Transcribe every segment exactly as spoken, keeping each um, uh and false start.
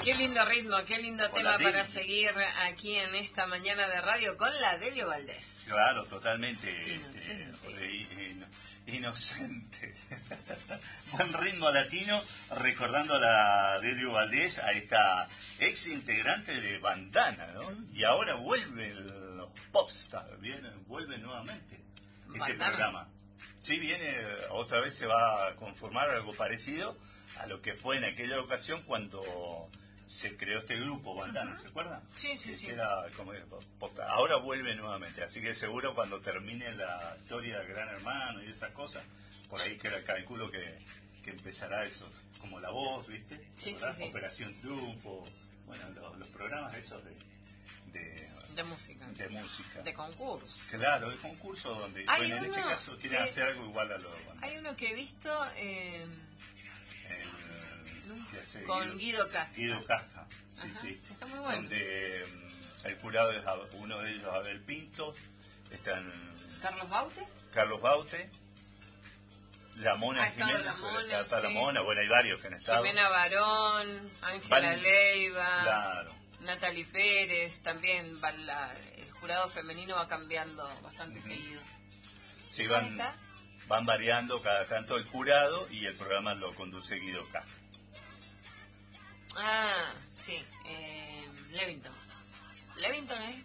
Qué lindo ritmo, qué lindo Con tema la Delio. para seguir aquí en esta mañana de radio con la Delio Valdés. Claro, totalmente. Inocente. Eh, in- inocente. Buen ritmo latino, recordando a la Delio Valdés, a esta ex integrante de Bandana, ¿no? Mm. Y ahora vuelve los Popstars, viene, vuelve nuevamente este Bandana. programa. Sí, viene, otra vez se va a conformar algo parecido a lo que fue en aquella ocasión cuando se creó este grupo Bandana, ¿se acuerdan? Sí, sí, Ese sí. era como posta. Ahora vuelve nuevamente, así que seguro cuando termine la historia del Gran Hermano y esas cosas, por ahí que calculo que, que empezará eso, como La Voz, ¿viste? Sí, ¿Verdad? sí, sí. Operación Triunfo, bueno, los, los programas esos de, de, De música. de música. De concurso. Claro, de concurso donde, Hay bueno, en este uno caso quieren que- hacer algo igual a lo bueno, Hay uno que he visto eh, el, que hace con Guido Castro. Guido Casca, sí, Ajá, sí. está muy bueno. Donde mm, el jurado es Ab- uno de ellos, Abel Pinto, están Carlos Baute. Carlos Baute, la Mona Ha estado Jiménez, la Mona, está la sí. Mona, bueno, hay varios que han estado. Jimena Barón, Ángela Val- Leiva, Claro. Natalie Pérez, también va la- el jurado femenino va cambiando bastante Ujú. seguido. Sí, Ahí van, está. van variando cada tanto el jurado y el programa lo conduce Guido Casca. Ah, sí, eh, Levington. Levington, ¿eh?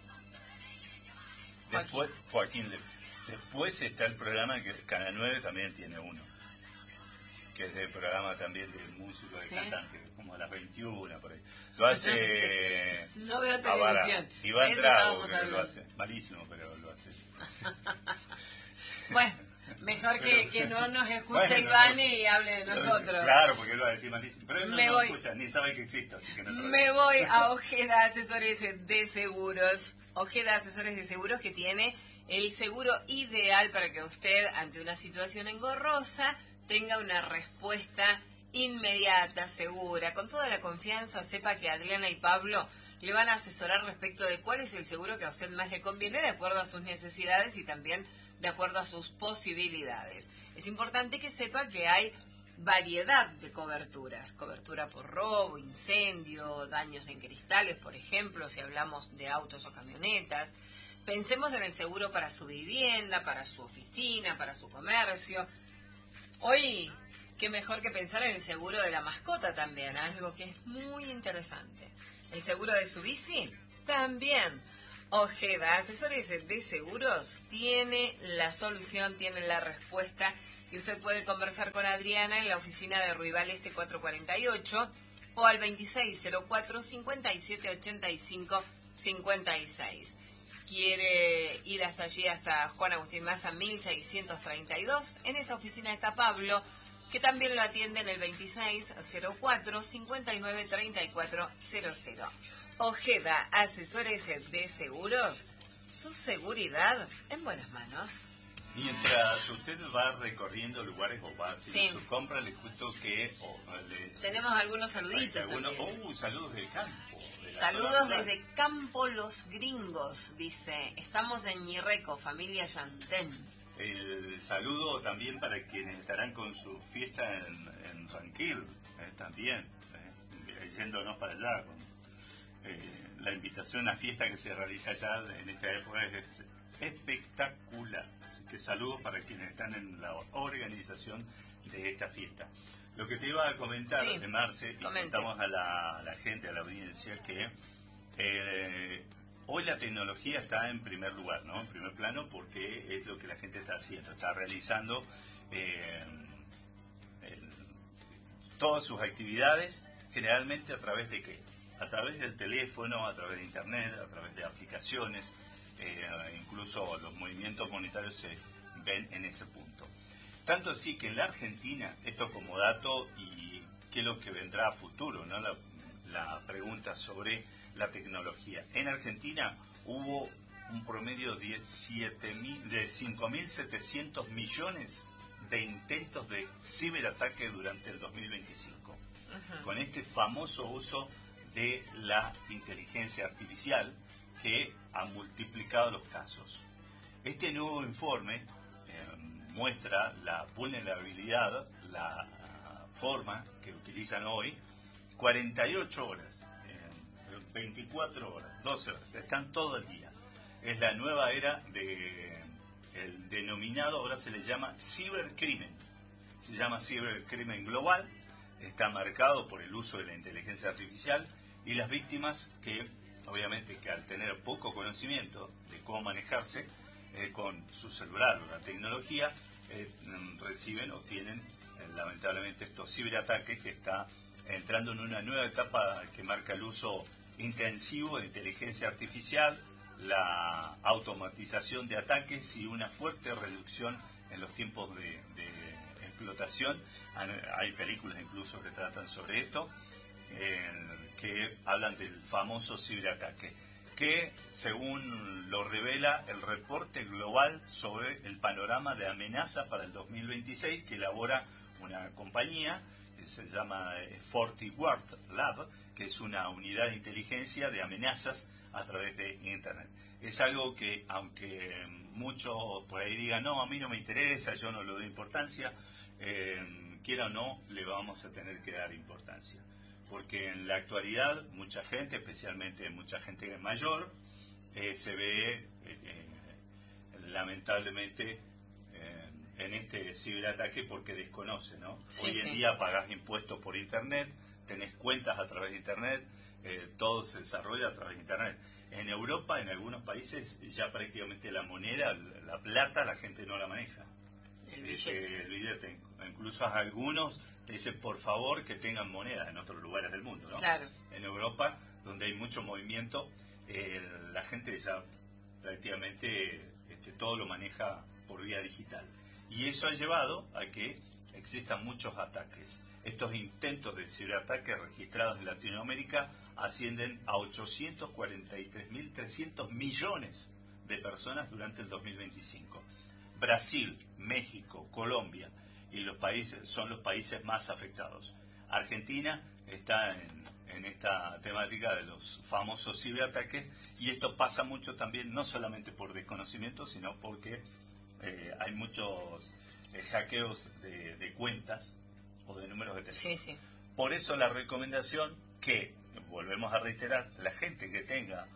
Después, Joaquín Le- Después está el programa que Canal nueve también tiene uno, que es el programa también de músicos, de Sí. cantantes, como a las veintiuna, por ahí. Lo hace... No veo Avara. televisión. Iván De eso Drago, estábamos creo que lo hablando. hace. Malísimo, pero lo hace. Bueno, mejor que, Pero- que no nos escuche Bueno, Iván no. y hable de nosotros. Claro, porque él va a decir malísimo. Pero él no, Me no voy. escucha, ni sabe que existe, así que no hay problema. Me voy a Ojeda Asesores de Seguros. Ojeda Asesores de Seguros, que tiene el seguro ideal para que usted, ante una situación engorrosa, tenga una respuesta inmediata, segura. Con toda la confianza, sepa que Adriana y Pablo le van a asesorar respecto de cuál es el seguro que a usted más le conviene, de acuerdo a sus necesidades y también de acuerdo a sus posibilidades. Es importante que sepa que hay variedad de coberturas, cobertura por robo, incendio, daños en cristales, por ejemplo, si hablamos de autos o camionetas. Pensemos en el seguro para su vivienda, para su oficina, para su comercio. Hoy, qué mejor que pensar en el seguro de la mascota también, algo que es muy interesante. El seguro de su bici, también. Ojeda, Asesores de Seguros, tiene la solución, tiene la respuesta, y usted puede conversar con Adriana en la oficina de Ruibal Este cuatrocientos cuarenta y ocho o al veintiséis cero cuatro, cincuenta y siete ochenta y cinco cincuenta y seis. Quiere ir hasta allí, hasta Juan Agustín Maza mil seiscientos treinta y dos. En esa oficina está Pablo, que también lo atiende en el veintiséis cero cuatro, cincuenta y nueve treinta y cuatro cero cero. Ojeda, Asesores de Seguros, su seguridad en buenas manos. Mientras usted va recorriendo lugares o va haciendo Sí. sus compras, le cuento que... oh, le- Tenemos algunos hay saluditos algunos- también. oh, saludos del campo. de la Saludos zona rural. desde Campo Los Gringos, dice. Estamos en Ñirreco, familia Yantén. El saludo también para quienes estarán con su fiesta en, en Ranquil, eh, también, eh, yéndonos para allá. Con, eh, la invitación a fiesta que se realiza allá en esta época es espectacular. Así que saludos para quienes están en la organización de esta fiesta. Lo que te iba a comentar, Sí, de Marce, y comente. contamos a la, a la gente, a la audiencia, que eh, hoy la tecnología está en primer lugar, ¿no? En primer plano, porque es lo que la gente está haciendo, está realizando eh, el- todas sus actividades, generalmente a través de qué? A través del teléfono, a través de internet, a través de aplicaciones, eh, incluso los movimientos monetarios se ven en ese punto. Tanto así que en la Argentina, esto como dato y qué es lo que vendrá a futuro, ¿no? La, la pregunta sobre la tecnología. En Argentina hubo un promedio de, siete mil, de cinco mil setecientos millones de intentos de ciberataque durante el dos mil veinticinco. Ujú. Con este famoso uso de la inteligencia artificial que ha multiplicado los casos. Este nuevo informe eh, muestra la vulnerabilidad, la uh, forma que utilizan hoy, cuarenta y ocho horas veinticuatro horas, doce horas, están todo el día. Es la nueva era de el denominado, ahora se le llama cibercrimen. Se llama cibercrimen global, está marcado por el uso de la inteligencia artificial y las víctimas que, obviamente, que al tener poco conocimiento de cómo manejarse eh, con su celular o la tecnología, eh, reciben o tienen eh, lamentablemente estos ciberataques que está entrando en una nueva etapa que marca el uso intensivo de inteligencia artificial, la automatización de ataques y una fuerte reducción en los tiempos de, de explotación. Hay películas incluso que tratan sobre esto, eh, que hablan del famoso ciberataque, que según lo revela el reporte global sobre el panorama de amenaza para el dos mil veintiséis que elabora una compañía que se llama FortiGuard Lab, que es una unidad de inteligencia de amenazas a través de Internet. Es algo que, aunque muchos por ahí digan, no, a mí no me interesa, yo no le doy importancia, eh, quiera o no, le vamos a tener que dar importancia. Porque en la actualidad mucha gente, especialmente mucha gente mayor, eh, se ve eh, eh, lamentablemente eh, en este ciberataque porque desconoce, ¿no? Sí, Hoy en sí. día pagás impuestos por Internet, tenés cuentas a través de Internet, eh, todo se desarrolla a través de Internet. En Europa, en algunos países, ya prácticamente la moneda, la plata, la gente no la maneja. El billete. Eh, el billete. Incluso a algunos te dicen, por favor, que tengan moneda en otros lugares del mundo, ¿no? Claro. En Europa, donde hay mucho movimiento, eh, la gente ya prácticamente este, todo lo maneja por vía digital. Y eso ha llevado a que existan muchos ataques. Estos intentos de ciberataques registrados en Latinoamérica ascienden a ochocientos cuarenta y tres mil trescientos millones de personas durante el dos mil veinticinco. Brasil, México, Colombia y los países son los países más afectados. Argentina está en, en esta temática de los famosos ciberataques y esto pasa mucho también, no solamente por desconocimiento, sino porque eh, hay muchos eh, hackeos de, de cuentas o de números de teléfono. Sí, sí. Por eso la recomendación que, volvemos a reiterar, la gente que tenga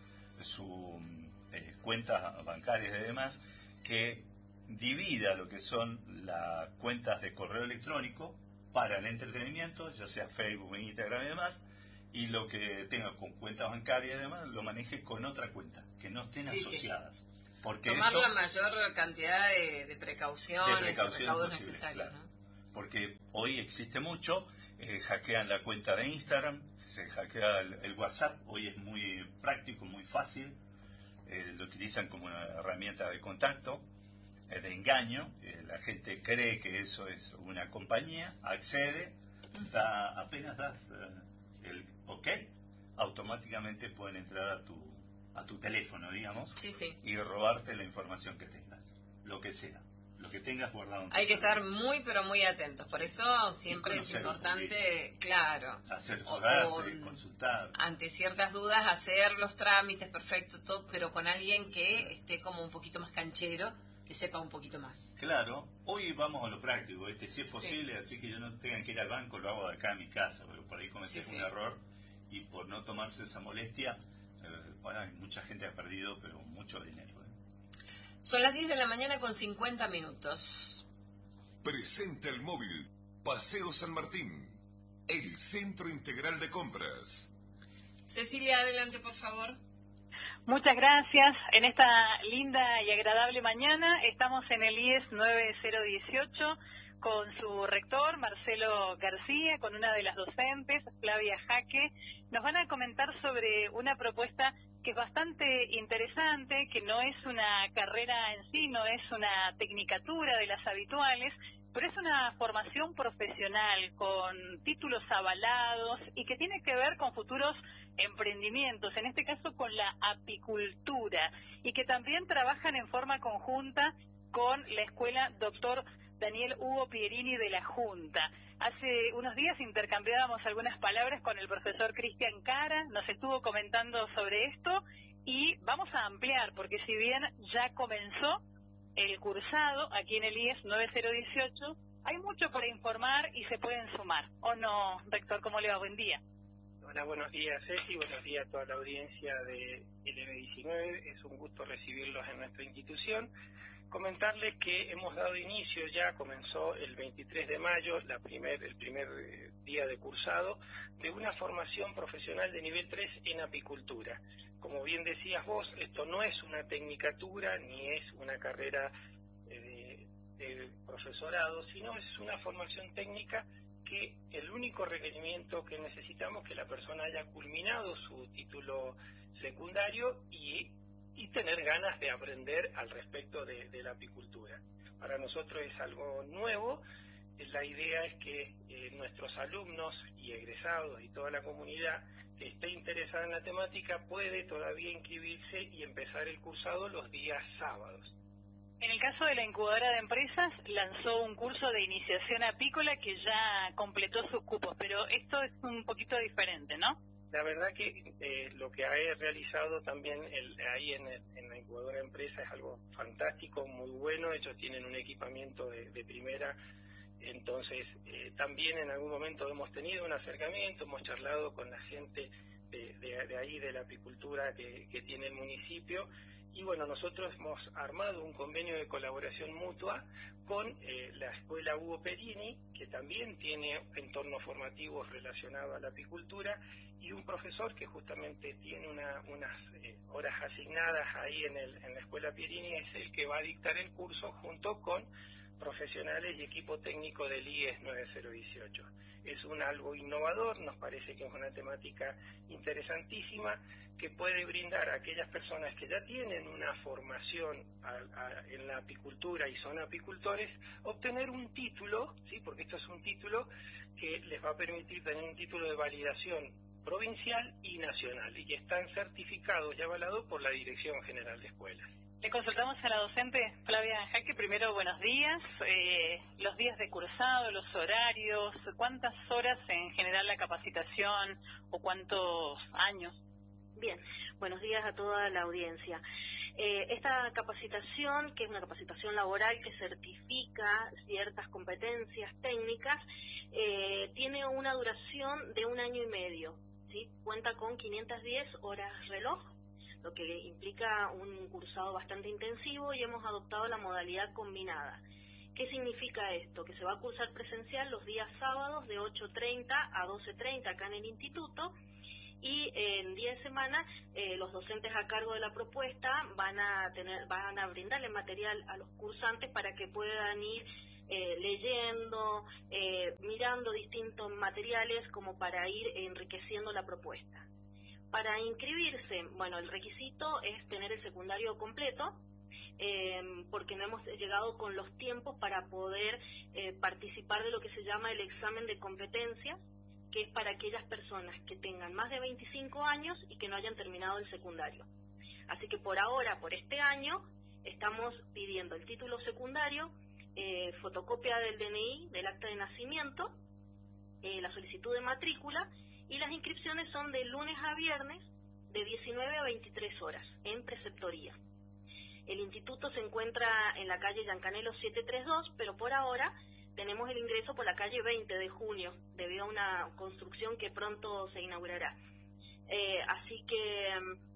su eh, cuentas bancarias y demás, que divida lo que son las cuentas de correo electrónico para el entretenimiento, ya sea Facebook, Instagram y demás, y lo que tenga con cuentas bancarias y demás, lo maneje con otra cuenta, que no estén Sí, sí. asociadas. Porque Tomar esto, la mayor cantidad de, de precauciones, de precauciones y recaudos posibles, necesarios, claro. ¿no? Porque hoy existe mucho, eh, hackean la cuenta de Instagram, se hackea el, el WhatsApp, hoy es muy práctico, muy fácil, eh, lo utilizan como una herramienta de contacto, eh, de engaño, eh, la gente cree que eso es una compañía, accede, da, apenas das eh, el ok, automáticamente pueden entrar a tu, a tu teléfono, digamos, Sí, sí. y robarte la información que tengas, lo que sea. Lo que tengas guardado en tu Hay que celular. estar muy, pero muy atentos. Por eso siempre es conocer un importante, claro, Hacer o- fogarse, o, consultar. ante ciertas dudas, hacer los trámites, perfecto, todo, pero con alguien que esté como un poquito más canchero, que sepa un poquito más. Claro, hoy vamos a lo práctico, este si es posible, así que yo no tengan que ir al banco, lo hago de acá en mi casa, pero por ahí cometí Sí, sí. un error y por no tomarse esa molestia, eh, bueno, hay mucha gente ha perdido, pero mucho dinero. ¿eh? Son las diez de la mañana con cincuenta minutos. Presenta el móvil Paseo San Martín, el centro integral de compras. Cecilia, adelante, por favor. Muchas gracias. En esta linda y agradable mañana estamos en el I E S nueve cero dieciocho con su rector, Marcelo García, con una de las docentes, Flavia Jaque. Nos van a comentar sobre una propuesta que es bastante interesante, que no es una carrera en sí, no es una tecnicatura de las habituales, pero es una formación profesional con títulos avalados y que tiene que ver con futuros emprendimientos, en este caso con la apicultura, y que también trabajan en forma conjunta con la escuela Doctor Daniel Hugo Pierini de la Junta. Hace unos días intercambiábamos algunas palabras con el profesor Cristian Cara, nos estuvo comentando sobre esto y vamos a ampliar, porque si bien ya comenzó el cursado aquí en el I E S nueve cero dieciocho, hay mucho para informar y se pueden sumar. ¿O no, rector? ¿Cómo le va? Buen día. Hola, buenos días Ceci, buenos días a toda la audiencia de L B diecinueve, es un gusto recibirlos en nuestra institución. Comentarles que hemos dado inicio, ya comenzó el veintitrés de mayo, la primer, el primer día de cursado, de una formación profesional de nivel tres en apicultura. Como bien decías vos, esto no es una tecnicatura ni es una carrera eh, de, de profesorado, sino es una formación técnica que el único requerimiento que necesitamos es que la persona haya culminado su título secundario y, y tener ganas de aprender al respecto de, de la apicultura. Para nosotros es algo nuevo. La idea es que eh, nuestros alumnos y egresados y toda la comunidad que esté interesada en la temática puede todavía inscribirse y empezar el cursado los días sábados. En el caso de la incubadora de empresas, lanzó un curso de iniciación apícola que ya completó sus cupos, pero esto es un poquito diferente, ¿no? La verdad que eh, lo que ha realizado también el, ahí en, el, en la incubadora de empresas es algo fantástico, muy bueno. Ellos tienen un equipamiento de, de primera, entonces eh, también en algún momento hemos tenido un acercamiento, hemos charlado con la gente de, de, de ahí, de la apicultura que, que tiene el municipio. Y bueno, nosotros hemos armado un convenio de colaboración mutua con eh, la Escuela Hugo Perini, que también tiene entornos formativos relacionados a la apicultura, y un profesor que justamente tiene una, unas eh, horas asignadas ahí en, el, en la Escuela Perini, es el que va a dictar el curso junto con profesionales y equipo técnico del I E S nueve cero uno ocho. Es un algo innovador, nos parece que es una temática interesantísima que puede brindar a aquellas personas que ya tienen una formación a, a, en la apicultura y son apicultores, obtener un título, ¿sí? Porque esto es un título que les va a permitir tener un título de validación provincial y nacional, y que están certificados y avalados por la Dirección General de Escuelas. Le consultamos a la docente Flavia Jaque. Primero, buenos días. Eh, los días de cursado, los horarios, ¿cuántas horas en general la capacitación o cuántos años? Bien, buenos días a toda la audiencia. Eh, esta capacitación, que es una capacitación laboral que certifica ciertas competencias técnicas, eh, tiene una duración de un año y medio, ¿sí? Cuenta con quinientas diez horas reloj, lo que implica un cursado bastante intensivo, y hemos adoptado la modalidad combinada. ¿Qué significa esto? Que se va a cursar presencial los días sábados de ocho treinta a doce treinta acá en el instituto, y en día de semana eh, los docentes a cargo de la propuesta van a tener, van a brindarle material a los cursantes para que puedan ir eh, leyendo, eh, mirando distintos materiales como para ir enriqueciendo la propuesta. Para inscribirse, bueno, el requisito es tener el secundario completo, eh, porque no hemos llegado con los tiempos para poder eh, participar de lo que se llama el examen de competencias, que es para aquellas personas que tengan más de veinticinco años y que no hayan terminado el secundario. Así que por ahora, por este año, estamos pidiendo el título secundario, eh, fotocopia del D N I, del acta de nacimiento, eh, la solicitud de matrícula, y las inscripciones son de lunes a viernes de diecinueve a veintitrés horas en preceptoría. El instituto se encuentra en la calle Yancanelo setecientos treinta y dos, pero por ahora tenemos el ingreso por la calle veinte de junio, debido a una construcción que pronto se inaugurará. Eh, así que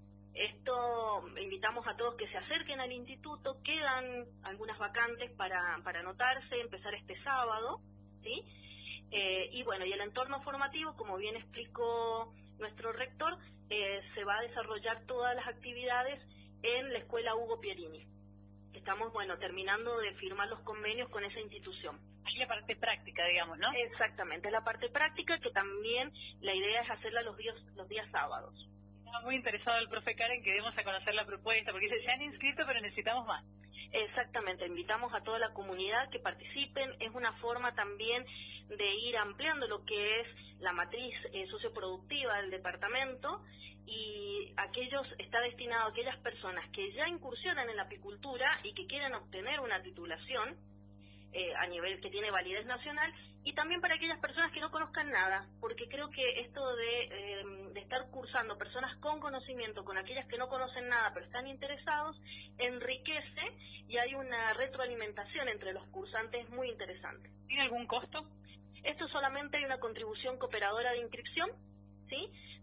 esto, invitamos a todos que se acerquen al instituto. Quedan algunas vacantes para, para anotarse, empezar este sábado, ¿sí? Eh, y bueno, y el entorno formativo, como bien explicó nuestro rector, eh, se va a desarrollar todas las actividades en la Escuela Hugo Pierini. Estamos, bueno, terminando de firmar los convenios con esa institución. Aquí la parte práctica, digamos, ¿no? Exactamente, la parte práctica, que también la idea es hacerla los días, los días sábados. Estaba muy interesado el profe Karen que demos a conocer la propuesta, porque dice, se han inscrito, pero necesitamos más. Exactamente, invitamos a toda la comunidad que participen. Es una forma también de ir ampliando lo que es la matriz eh, socioproductiva del departamento, y aquellos está destinado a aquellas personas que ya incursionan en la apicultura y que quieren obtener una titulación eh, a nivel que tiene validez nacional, y también para aquellas personas que no conozcan nada, porque creo que esto de, eh, de estar cursando personas con conocimiento con aquellas que no conocen nada pero están interesados, enriquece, y hay una retroalimentación entre los cursantes muy interesante. ¿Tiene algún costo? Esto solamente hay una contribución cooperadora de inscripción, ¿sí?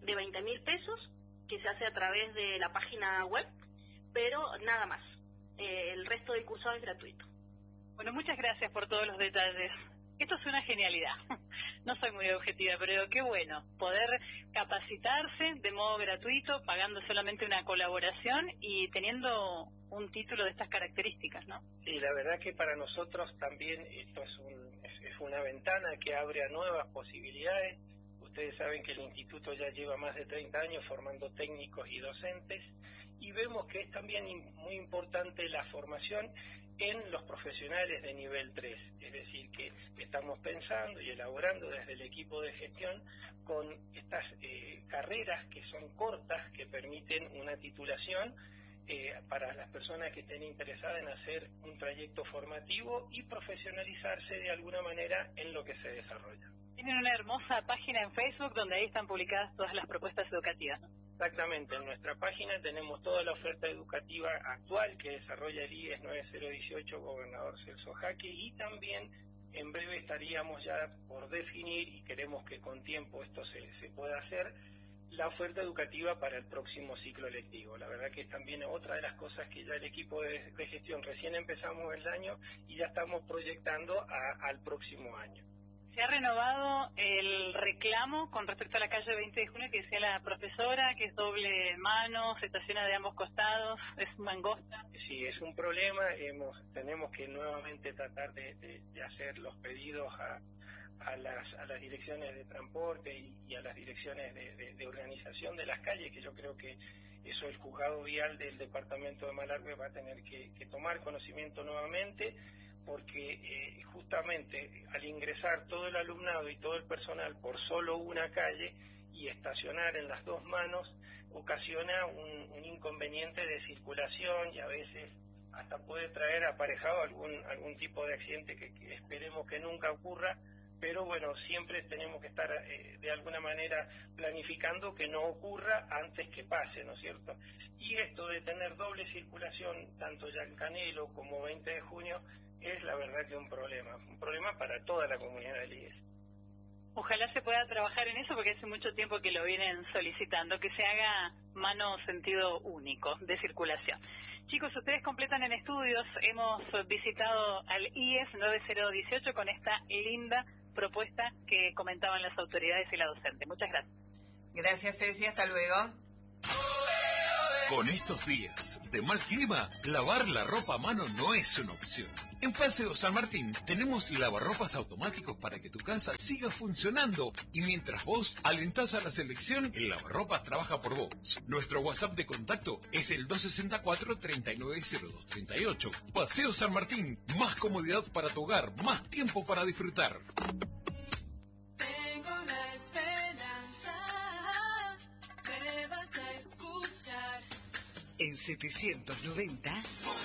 de veinte mil pesos, que se hace a través de la página web, pero nada más. Eh, el resto del cursado es gratuito. Bueno, muchas gracias por todos los detalles. Esto es una genialidad. No soy muy objetiva, pero qué bueno poder capacitarse de modo gratuito, pagando solamente una colaboración y teniendo un título de estas características, ¿no? Sí, la verdad que para nosotros también esto es, un, es, es una ventana que abre a nuevas posibilidades. Ustedes saben que el instituto ya lleva más de treinta años formando técnicos y docentes, y vemos que es también muy importante la formación en los profesionales de nivel tres, es decir, que estamos pensando y elaborando desde el equipo de gestión con estas eh, carreras que son cortas, que permiten una titulación eh, para las personas que estén interesadas en hacer un trayecto formativo y profesionalizarse de alguna manera en lo que se desarrolla. Tienen una hermosa página en Facebook donde ahí están publicadas todas las propuestas educativas, ¿no? Exactamente, en nuestra página tenemos toda la oferta educativa actual que desarrolla el I E S nueve cero dieciocho Gobernador Celso Jaque, y también en breve estaríamos ya por definir, y queremos que con tiempo esto se, se pueda hacer, la oferta educativa para el próximo ciclo lectivo. La verdad que es también otra de las cosas que ya el equipo de, de gestión, recién empezamos el año y ya estamos proyectando a, al próximo año. Se ha renovado el reclamo con respecto a la calle veinte de junio que decía la profesora, que es doble mano, se estaciona de ambos costados, es mangosta. Sí, es un problema, hemos, tenemos que nuevamente tratar de, de, de hacer los pedidos a, a, las, a las direcciones de transporte y, y a las direcciones de, de, de organización de las calles, que yo creo que eso el juzgado vial del departamento de Malargüe va a tener que, que tomar conocimiento nuevamente, porque eh, justamente al ingresar todo el alumnado y todo el personal por solo una calle y estacionar en las dos manos, ocasiona un, un inconveniente de circulación y a veces hasta puede traer aparejado algún algún tipo de accidente que, que esperemos que nunca ocurra, pero bueno, siempre tenemos que estar eh, de alguna manera planificando que no ocurra antes que pase, ¿no es cierto? Y esto de tener doble circulación, tanto ya en Canelo como veinte de junio, es la verdad que un problema, un problema para toda la comunidad del I E S. Ojalá se pueda trabajar en eso, porque hace mucho tiempo que lo vienen solicitando, que se haga mano sentido único de circulación. Chicos, ustedes completan en estudios, hemos visitado al I E S nueve cero dieciocho con esta linda propuesta que comentaban las autoridades y la docente. Muchas gracias. Gracias, Ceci, hasta luego. Con estos días de mal clima, lavar la ropa a mano no es una opción. En Paseo San Martín tenemos lavarropas automáticos para que tu casa siga funcionando, y mientras vos alentás a la selección, el lavarropas trabaja por vos. Nuestro WhatsApp de contacto es el dos seis cuatro, tres nueve cero dos tres ocho. Paseo San Martín, más comodidad para tu hogar, más tiempo para disfrutar. Tengo la esperanza, me vas a escuchar. En setecientos noventa